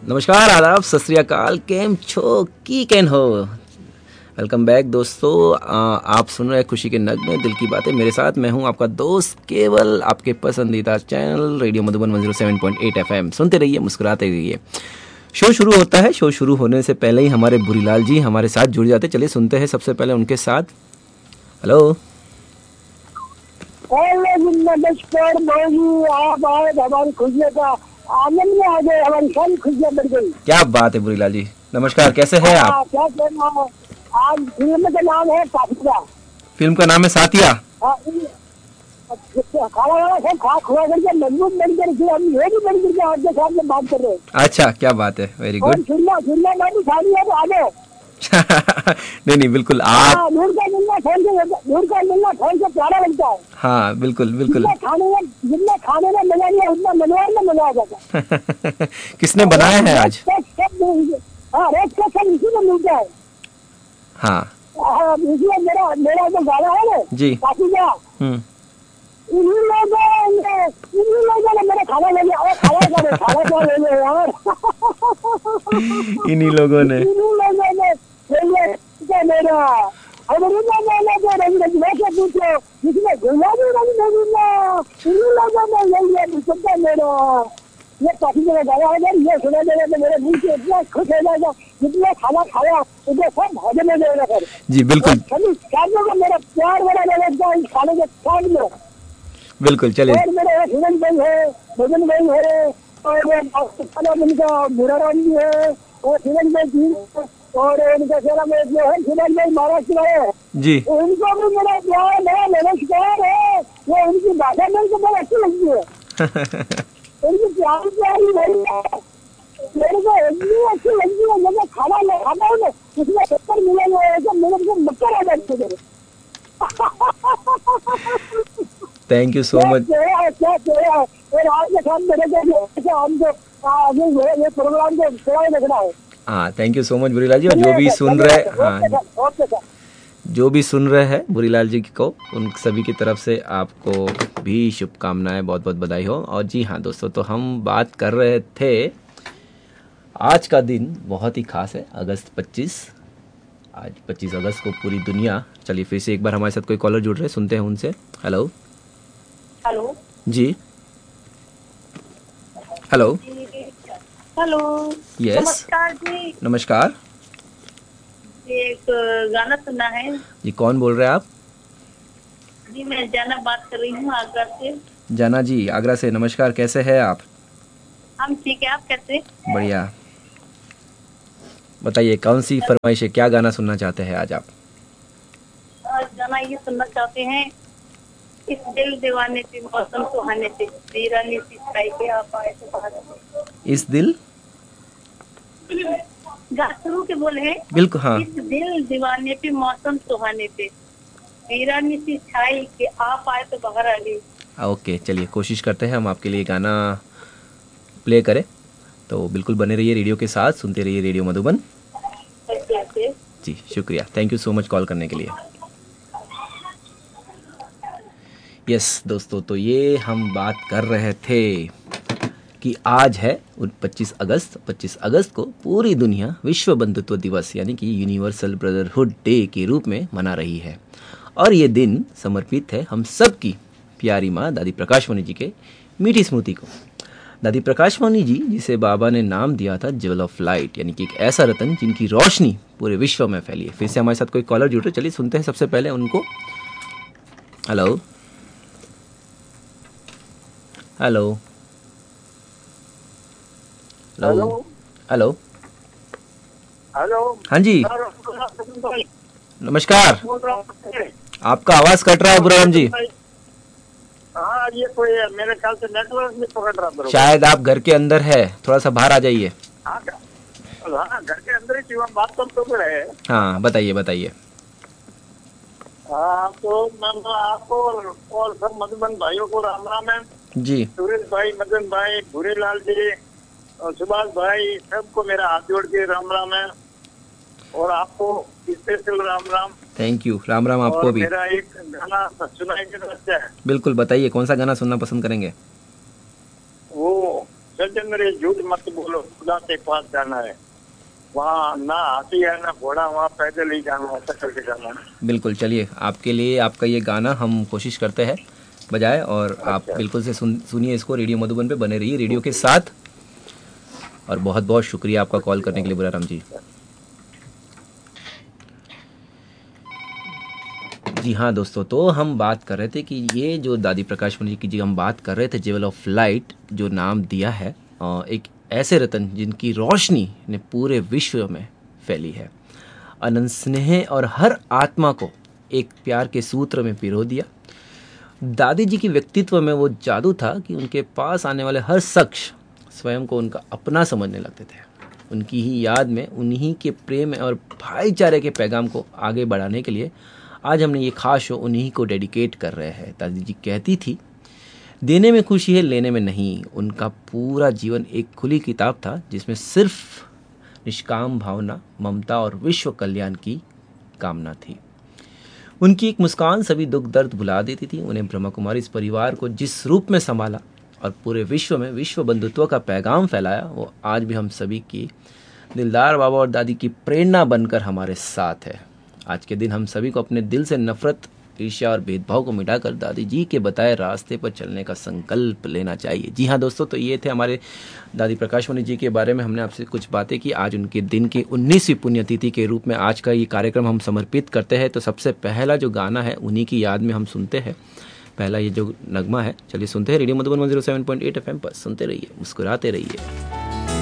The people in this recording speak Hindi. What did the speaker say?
नमस्कार, आदाब, सत श्री अकाल, केम छो की कैन हो। वेलकम बैक दोस्तों। आप सुन रहे हैं खुशी के नगमे, दिल की बातें। मेरे साथ मैं हूं आपका दोस्त केवल, आपके पसंदीदा चैनल रेडियो मधुबन 107.8 FM। सुनते रहिए, मुस्कुराते रहिए। शो शुरू होता है। शो शुरू होने से पहले ही हमारे बुरीलाल जी हमारे साथ जुड़ जाते। चलिए सुनते हैं सबसे पहले उनके साथ। हेलो। नमस्कार भाई, आप आए हमारी खुशियों का आनंद में आ गए, हमारी सारी खुशियाँ बढ़ गई। क्या बात है बुरीलाल जी, नमस्कार, कैसे हैं आप? क्या कहना है, आज फिल्म का नाम है साथिया। फिल्म का नाम है साथिया। खाना वाला सब खा खुआ करके मजबूत बनकर फिर हम ये भी बन करके आपके साथ में बात कर रहे हैं। अच्छा, क्या बात है, वेरी और गुड। सुनना मैं भी खाली है तो आ गए। नहीं बिल्कुल आप। दूर का मिलना फोन से प्यारा लगता है। हाँ बिल्कुल बिल्कुल। जितना खाने में मजा नहीं है उतना मनोहर में मजा आ जाता है। किसने बनाया है आज? रेट का सब इसी में मिलता है। हाँ इसलिए मेरा मेरा जो गाना है ना जी। काफी क्या इन्हीं लोगों ने मेरा खाना ले लिया और खाना क्या ले लिया यार। इन्हीं लोगों ने मेरा अमरूदा मैंने जो रंग लेके पूछो जिसमें गुलाबी रंग नहीं इन्हीं लोगों ने ले लिया सबका मेरा। ये काफी जगह गाया है यार, ये सुना देगा तो मेरे मुंह से इतना खुश हो जाएगा। जितना खाना खाया उसे सब भोजन में देगा सर जी बिल्कुल। सभी साथियों को मेरा प्यार बना देगा इस खाने के साथ में। बिल्कुल चलिए। और मेरे हिरन भाई है, भजन भाई है, और उनका बुराराम जी है, और हिरन भाई जी, और उनका सेरा में जो है हिरन भाई महाराष्ट्र है जी। उनको भी मेरा प्यार है, नमस्कार है। वो उनकी भाषा मेरे को बहुत अच्छी लगती है। उनकी प्यारी मेरे को इतनी अच्छी लगती है। जब खाना ले खाता हूँ ना उसमें पत्थर मिलेंगे ऐसे मेरे को मक्कर आ जाते हैं। Thank you so much. क्या और आपके साथ मेरे हमको आगे ये प्रोग्राम को थोड़ा देखना है। हाँ थैंक यू सो मच बुरीलाल जी। और जो भी सुन रहे, हाँ जो भी सुन रहे हैं बुरीलाल जी को, उन सभी की तरफ से आपको भी शुभकामनाएं, बहुत बहुत बधाई हो। और जी हाँ दोस्तों, तो हम बात कर रहे थे, आज का दिन बहुत ही खास है, अगस्त 25। आज 25 अगस्त को पूरी दुनिया। चलिए फिर से एक बार हमारे साथ कोई कॉलर जुड़ रहे हैं, सुनते हैं उनसे। हेलो। हेलो जी। हेलो। हेलो। यस। नमस्कार जी। नमस्कार एक गाना सुना है जी। कौन बोल रहे हैं आप? जी, मैं जाना बात कर रही हूँ आगरा से। जाना जी, आगरा से। नमस्कार, कैसे हैं आप? हम ठीक है, आप कैसे? बढ़िया। बताइए कौन सी फरमाइश है, क्या गाना सुनना चाहते हैं आज आप? आज गाना ये सुनना चाहते हैं, इस दिल दीवाने पे मौसम सुहाने पे वीरानी सी छाई के आप आए तो बाहर। इस दिल शुरू के बोले हैं, बिल्कुल हाँ। इस दिल दीवाने पे मौसम सुहाने पे वीरानी सी छाई के आप आए तो बाहर आ गई। ओके, चलिए कोशिश करते हैं हम आपके लिए गाना प्ले करें। तो बिल्कुल बने रहिए रेडियो के साथ, सुनते रहिए रेडियो मधुबन। जी शुक्रिया, thank you so much call करने के लिए। यस दोस्तों, तो ये हम बात कर रहे थे कि आज है 25 अगस्त। 25 अगस्त को पूरी दुनिया विश्व बंधुत्व दिवस यानी कि यूनिवर्सल ब्रदरहुड डे के रूप में मना रही है। और ये दिन समर्पित है हम सब की प्यारी माँ दादी प्रकाशमणि जी के मीठी स्मृति को। दादी प्रकाशमणि जी, जिसे बाबा ने नाम दिया था ज्वेल ऑफ लाइट, यानी कि एक ऐसा रतन जिनकी रोशनी पूरे विश्व में फैली है। फिर से हमारे साथ कोई कॉलर जुड़ रहे, चलिए सुनते हैं सबसे पहले उनको। Hello. Hello. Hello. Hello. Hello. हाँ जी नमस्कार। आपका आवाज कट रहा है बुराराम जी। हाँ, ये कोई मेरे ख्याल से नेटवर्क में पकड़ रहा है। शायद आप घर के अंदर है, थोड़ा सा बाहर आ जाइए। हाँ घर के अंदर ही हम बात तो कर रहे हैं। हाँ बताइए बताइए। हाँ, तो मैं आपको और सब मधुबन भाइयों को राम राम है जी। सुरेश भाई, मदन भाई, भूरेलाल जी और सुभाष भाई, सबको मेरा हाथ जोड़ के राम राम है। और आपको special Ram Ram. Thank you, Ram Ram आपको भी। मेरा एक गाना सुनाई दे सकता है? बिल्कुल बताइए, कौन सा गाना सुनना पसंद करेंगे? वो सज्जन रे झूठ मत बोलो, खुदा के पास जाना है, वहाँ ना हाथी है ना घोड़ा, वहाँ पैदल ही जाना है, ऐसा करके जाना है। बिल्कुल, चलिए आपके लिए आपका ये गाना हम कोशिश करते हैं बजाए, और आप अच्छा। बिल्कुल से सुनिए इसको। रेडियो मधुबन पे बने रहिए रेडियो के साथ, और बहुत बहुत शुक्रिया आपका कॉल करने के लिए बुलाराम जी। जी हाँ दोस्तों, तो हम बात कर रहे थे कि ये जो दादी प्रकाश पंडित जी की हम बात कर रहे थे, जेवल ऑफ लाइट जो नाम दिया है, एक ऐसे रतन जिनकी रोशनी ने पूरे विश्व में फैली है, अनंत स्नेह और हर आत्मा को एक प्यार के सूत्र में पिरो दिया। दादी जी के व्यक्तित्व में वो जादू था कि उनके पास आने वाले हर शख्स स्वयं को उनका अपना समझने लगते थे। उनकी ही याद में, उन्हीं के प्रेम और भाईचारे के पैगाम को आगे बढ़ाने के लिए आज हमने ये खास शो उन्हीं को डेडिकेट कर रहे हैं। दादी जी कहती थी, देने में खुशी है, लेने में नहीं। उनका पूरा जीवन एक खुली किताब था जिसमें सिर्फ निष्काम भावना, ममता और विश्व कल्याण की कामना थी। उनकी एक मुस्कान सभी दुख दर्द भुला देती थी। उन्हें ब्रह्मा कुमारी इस परिवार को जिस रूप में संभाला और पूरे विश्व में विश्व बंधुत्व का पैगाम फैलाया, वो आज भी हम सभी की दिलदार बाबा और दादी की प्रेरणा बनकर हमारे साथ है। आज के दिन हम सभी को अपने दिल से नफरत, ईर्ष्या और भेदभाव को मिटाकर दादी जी के बताए रास्ते पर चलने का संकल्प लेना चाहिए। जी हाँ दोस्तों, तो ये थे हमारे दादी प्रकाश पंडित जी के बारे में हमने आपसे कुछ बातें की। आज उनके दिन की 19वीं पुण्यतिथि के रूप में आज का ये कार्यक्रम हम समर्पित करते हैं। तो सबसे पहला जो गाना है उन्हीं की याद में हम सुनते हैं। पहला ये जो नगमा है, चलिए सुनते हैं। रेडियो मधुबन 107.8 FM पर सुनते रहिए, मुस्कुराते रहिए।